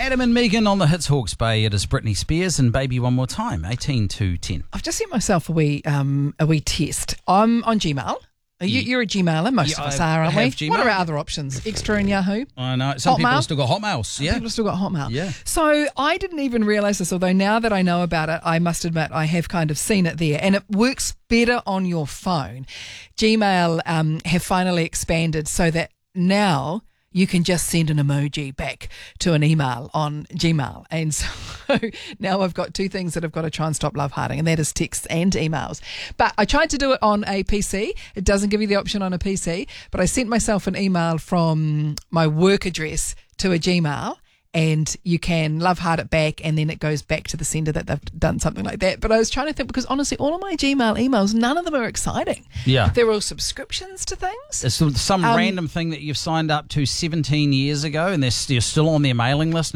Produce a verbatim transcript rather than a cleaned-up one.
Adam and Megan on the Hits Hawke's Bay. It is Britney Spears and Baby One More Time, eighteen to ten. I've just sent myself a wee um, a wee test. I'm on Gmail. You, you're a Gmailer. Most Yeah, of us I- are, aren't I we? have Gmail. What are our other options? Extra and Yahoo? I know. Some people Hotmail? have still got Hotmails. Yeah. People have still got Hotmail. Yeah. So I didn't even realise this, although now that I know about it, I must admit I have kind of seen it there. And it works better on your phone. Gmail um, have finally expanded so that now you can just send an emoji back to an email on Gmail. And so now I've got two things that I've got to try and stop love hearting, and that is texts and emails. But I tried to do it on a P C. It doesn't give you the option on a P C, but I sent myself an email from my work address to a Gmail, and you can love heart it back, and then it goes back to the sender that they've done something like that. But I was trying to think, because honestly, all of my Gmail emails, none of them are exciting. Yeah. They're all subscriptions to things. It's some, some Um, random thing that you've signed up to seventeen years ago and they're, you're still on their mailing list.